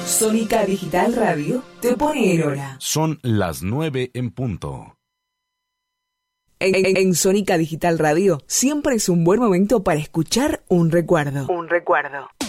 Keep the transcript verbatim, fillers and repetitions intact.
Sónica Digital Radio te pone en hora. Son las nueve en punto. En, en, en Sónica Digital Radio siempre es un buen momento para escuchar un recuerdo. Un recuerdo.